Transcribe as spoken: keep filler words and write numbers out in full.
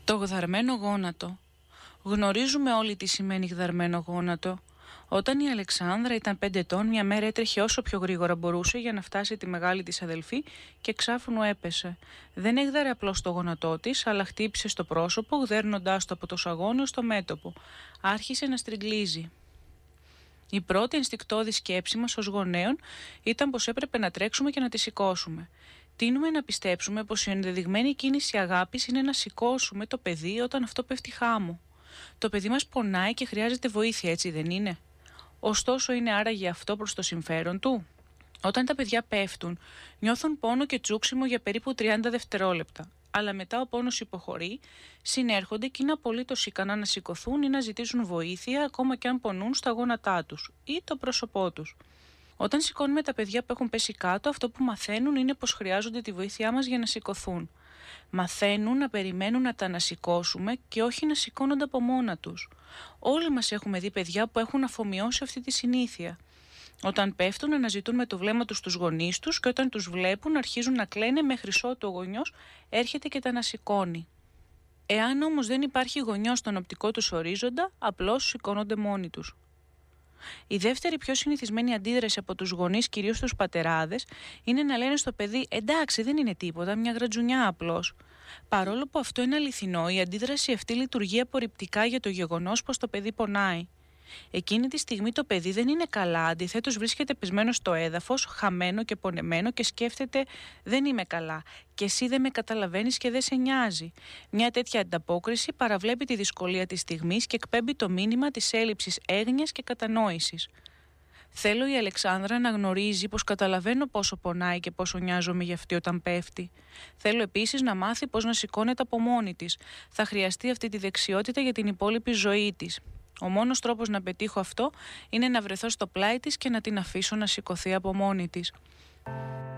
Το γδαρμένο γόνατο. Γνωρίζουμε όλοι τι σημαίνει γδαρμένο γόνατο. Όταν η Αλεξάνδρα ήταν πέντε ετών, μια μέρα έτρεχε όσο πιο γρήγορα μπορούσε για να φτάσει τη μεγάλη της αδελφή και ξάφνου έπεσε. Δεν έγδαρε απλώς το γόνατό της, αλλά χτύπησε στο πρόσωπο, γδέρνοντάς το από το σαγόνιο στο μέτωπο. Άρχισε να στριγκλίζει. Η πρώτη ενστικτώδη σκέψη μας ως γονέων ήταν πως έπρεπε να τρέξουμε και να τη σηκώσουμε. Τείνουμε να πιστέψουμε πως η ενδεδειγμένη κίνηση αγάπης είναι να σηκώσουμε το παιδί όταν αυτό πέφτει χάμω. Το παιδί μας πονάει και χρειάζεται βοήθεια, έτσι δεν είναι? Ωστόσο, είναι άραγε αυτό προς το συμφέρον του? Όταν τα παιδιά πέφτουν, νιώθουν πόνο και τσούξιμο για περίπου τριάντα δευτερόλεπτα. Αλλά μετά ο πόνος υποχωρεί, συνέρχονται και είναι απολύτως ικανά να σηκωθούν ή να ζητήσουν βοήθεια, ακόμα και αν πονούν στα γόνατά τους ή το πρόσωπό τους. Όταν σηκώνουμε τα παιδιά που έχουν πέσει κάτω, αυτό που μαθαίνουν είναι πως χρειάζονται τη βοήθειά μας για να σηκωθούν. Μαθαίνουν να περιμένουν να τα ανασηκώσουμε και όχι να σηκώνονται από μόνα τους. Όλοι μας έχουμε δει παιδιά που έχουν αφομοιώσει αυτή τη συνήθεια. Όταν πέφτουν, αναζητούν με το βλέμμα τους τους γονείς τους και όταν τους βλέπουν αρχίζουν να κλαίνε μέχρι ότου ο γονιός έρχεται και τα ανασηκώνει. Εάν όμως δεν υπάρχει γονιός στον οπτικό τους ορίζοντα, απλώς σηκώνονται μόνοι τους. Η δεύτερη πιο συνηθισμένη αντίδραση από τους γονείς, κυρίως τους πατεράδες, είναι να λένε στο παιδί «εντάξει, δεν είναι τίποτα, μια γρατζουνιά απλώς». Παρόλο που αυτό είναι αληθινό, η αντίδραση αυτή λειτουργεί απορριπτικά για το γεγονός πως το παιδί πονάει. Εκείνη τη στιγμή το παιδί δεν είναι καλά, αντιθέτως βρίσκεται πεσμένο στο έδαφος, χαμένο και πονεμένο και σκέφτεται «δεν είμαι καλά και εσύ δεν με καταλαβαίνεις και δεν σε νοιάζει». Μια τέτοια ανταπόκριση παραβλέπει τη δυσκολία της στιγμής και εκπέμπει το μήνυμα της έλλειψης έγνοιας και κατανόησης. Θέλω η Αλεξάνδρα να γνωρίζει πως καταλαβαίνω πόσο πονάει και πόσο νοιάζομαι για αυτή όταν πέφτει. Θέλω επίσης να μάθει πως να σηκώνεται από μόνη της. Θα χρειαστεί αυτή τη δεξιότητα για την υπόλοιπη ζωή της. Ο μόνος τρόπος να πετύχω αυτό είναι να βρεθώ στο πλάι της και να την αφήσω να σηκωθεί από μόνη της.